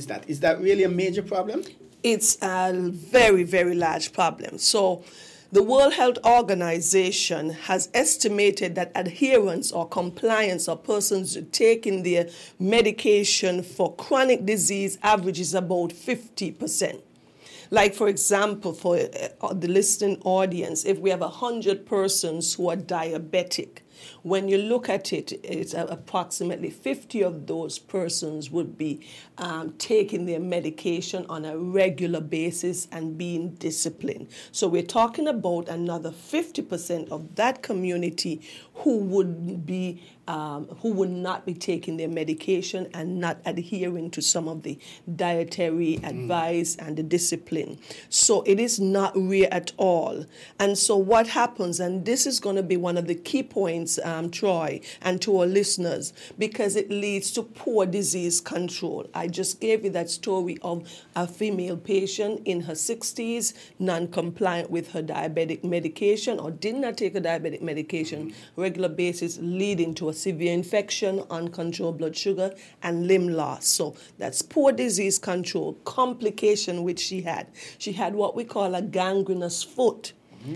is that? Is that really a major problem? It's a very, very large problem. So the World Health Organization has estimated that adherence or compliance of persons taking their medication for chronic disease averages about 50%. Like, for example, for the listening audience, if we have 100 persons who are diabetic, when you look at it, it's approximately 50 of those persons would be taking their medication on a regular basis and being disciplined. So we're talking about another 50% of that community who would not be taking their medication and not adhering to some of the dietary advice and the discipline. So it is not rare at all. And so what happens, and this is going to be one of the key points, Troy, and to our listeners, because it leads to poor disease control. I just gave you that story of a female patient in her 60s, non-compliant with her diabetic medication or did not take a diabetic medication regular basis, leading to a severe infection, uncontrolled blood sugar, and limb loss. So that's poor disease control. Complication which she had. She had what we call a gangrenous foot.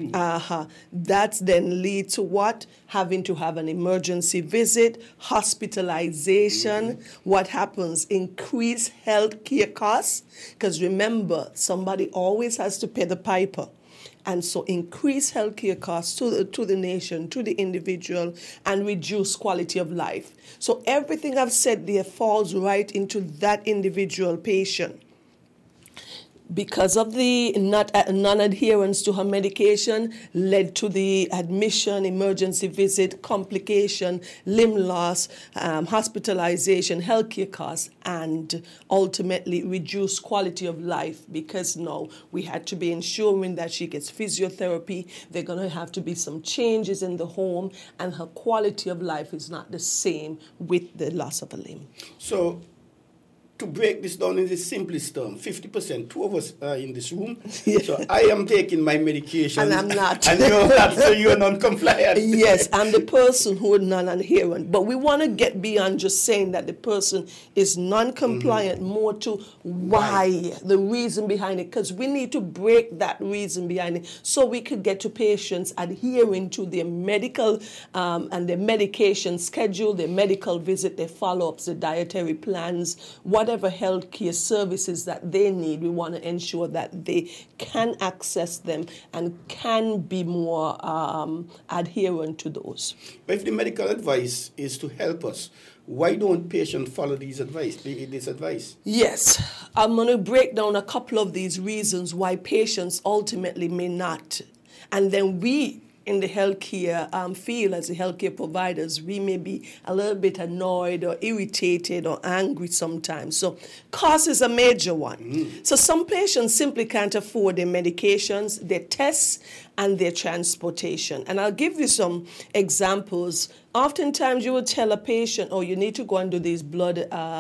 That then lead to what? Having to have an emergency visit, hospitalization. What happens? Increased health care costs. Because remember, somebody always has to pay the piper. And so increase healthcare costs to the nation, to the individual, and reduce quality of life. So everything I've said there falls right into that individual patient. Because of the non-adherence to her medication led to the admission, emergency visit, complication, limb loss, hospitalization, healthcare costs, and ultimately reduced quality of life, because now we had to be ensuring that she gets physiotherapy. There are going to have to be some changes in the home, and her quality of life is not the same with the loss of a limb. So, to break this down in the simplest term, 50%, two of us are in this room. Yeah. So I am taking my medication. And I'm not. And you're not, so you're non-compliant. Yes, I'm the person who is non-adherent. But we want to get beyond just saying that the person is non-compliant, more to why, the reason behind it. Because we need to break that reason behind it so we could get to patients adhering to their medical and their medication schedule, their medical visit, their follow-ups, their dietary plans, whatever healthcare services that they need. We want to ensure that they can access them and can be more adherent to those. But if the medical advice is to help us, why don't patients follow this advice? Yes. I'm going to break down a couple of these reasons why patients ultimately may not. And then we in the healthcare field, as the healthcare providers, we may be a little bit annoyed or irritated or angry sometimes. So cost is a major one. So some patients simply can't afford their medications, their tests, and their transportation. And I'll give you some examples. Oftentimes you will tell a patient, oh, you need to go and do these blood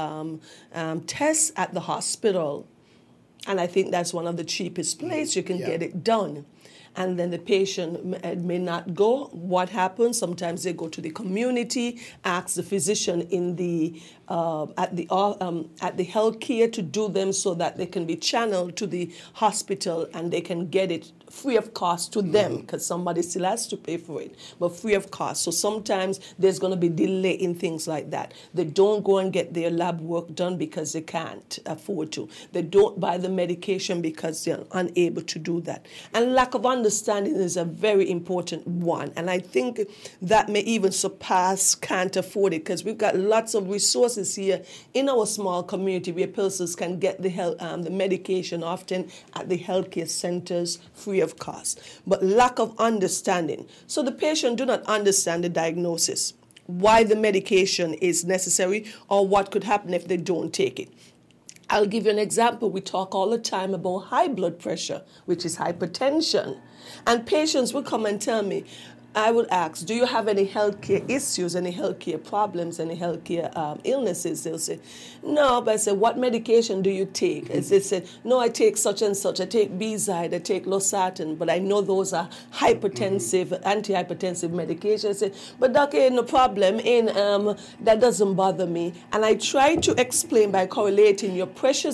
tests at the hospital. And I think that's one of the cheapest places you can get it done. And then the patient may not go. What happens? Sometimes they go to the community, ask the physician in the at the healthcare to do them so that they can be channeled to the hospital and they can get it free of cost to them, because somebody still has to pay for it, but free of cost. So sometimes there's going to be delay in things like that. They don't go and get their lab work done because they can't afford to. They don't buy the medication because they're unable to do that. And lack of understanding is a very important one. And I think that may even surpass can't afford it, because we've got lots of resources here in our small community where persons can get the medication often at the healthcare centers free of cost. But lack of understanding. So the patient do not understand the diagnosis, why the medication is necessary, or what could happen if they don't take it. I'll give you an example. We talk all the time about high blood pressure, which is hypertension. And patients will come and tell me, I would ask, do you have any healthcare issues, any healthcare problems, any healthcare illnesses? They'll say, no, but I said, what medication do you take? As they said, no, I take such and such. I take Bezide, I take Losartan, but I know those are hypertensive, antihypertensive medications. I said, but doctor, no problem, that doesn't bother me. And I try to explain by correlating your pressures